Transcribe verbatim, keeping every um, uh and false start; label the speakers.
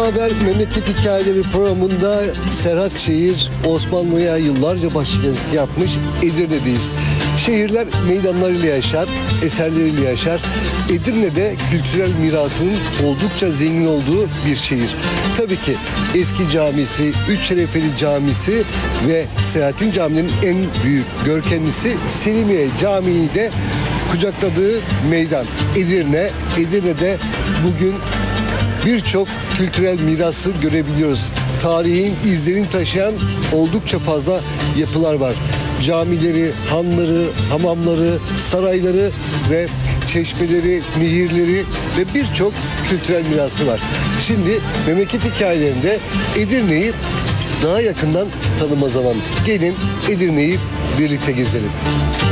Speaker 1: Haber Memleket Hikayeleri programında Serhat Şehir Osmanlı'ya yıllarca başkentlik yapmış Edirne'deyiz. Şehirler meydanlarıyla yaşar, eserleriyle yaşar. Edirne'de kültürel mirasının oldukça zengin olduğu bir şehir. Tabii ki eski camisi, Üç Şerefeli Camisi ve Selahattin Camii'nin en büyük görkemlisi Selimiye Camii'yi de kucakladığı meydan Edirne. Edirne'de bugün birçok kültürel mirası görebiliyoruz. Tarihin izlerini taşıyan oldukça fazla yapılar var. Camileri, hanları, hamamları, sarayları ve çeşmeleri, nehirleri ve birçok kültürel mirası var. Şimdi memleket hikayelerinde Edirne'yi daha yakından tanıma zamanı. Gelin Edirne'yi birlikte gezelim.